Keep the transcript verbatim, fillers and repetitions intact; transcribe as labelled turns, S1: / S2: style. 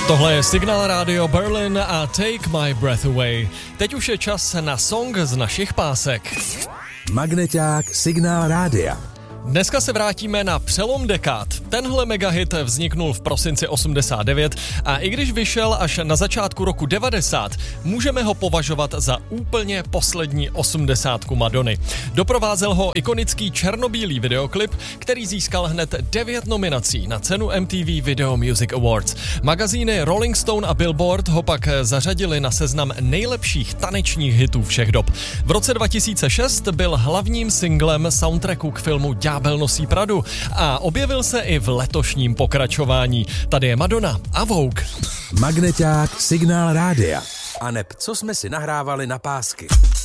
S1: Tohle je Signál Radio Berlin a Take My Breath Away. Teď už je čas na song z našich pásek.
S2: Magneťák Signál Rádia.
S1: Dneska se vrátíme na přelom dekád. Tenhle megahit vzniknul v prosinci osmdesát devět a i když vyšel až na začátku roku devadesát, můžeme ho považovat za úplně poslední osmdesátku Madony. Doprovázel ho ikonický černobílý videoklip, který získal hned devět nominací na cenu M T V Video Music Awards. Magazíny Rolling Stone a Billboard ho pak zařadili na seznam nejlepších tanečních hitů všech dob. V roce dva tisíce šest byl hlavním singlem soundtracku k filmu Ďábel nosí Pradu a objevil se i v letošním pokračování. Tady je Madonna a Vogue.
S2: Magneťák Signál Rádia. A neb, co jsme si nahrávali na pásky.